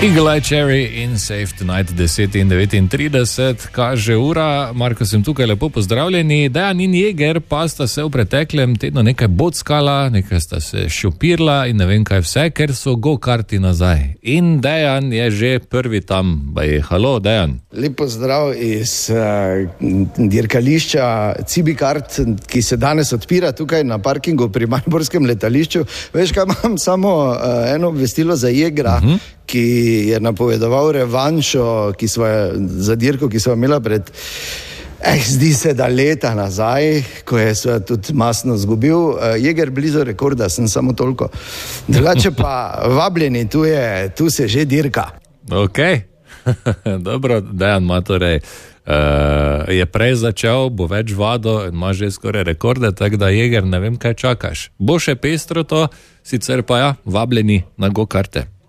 Eagle Eye Cherry in Safe Tonight 10:39 kaže ura. Marko, sem tukaj, lepo pozdravljeni. Dejan in Jeger pa sta se v preteklem tednu nekaj bockala, nekaj sta se šopirla in ne vem kaj vse, ker so go-karti nazaj. In Dejan je že prvi tam. Halo, Dejan. Lep pozdrav iz dirkališča Cibikart, ki se danes odpira tukaj na parkingu pri mariborskem letališču. Veš kaj, imam samo eno obvestilo za Jegra, ki je napovedoval revanšo za dirko, ki sva imela pred zdi se, da leta nazaj, ko je sve tudi masno zgubil. Jeger blizu rekorda, sem samo toliko. Drugače pa vabljeni, tu se že dirka. Ok, dobro, Dejan ima torej, je prej začel, bo več vado in ima že skoraj rekorde, tako da Jeger, ne vem kaj čakaš. Bo še pestro to, sicer pa ja, vabljeni na go-karte.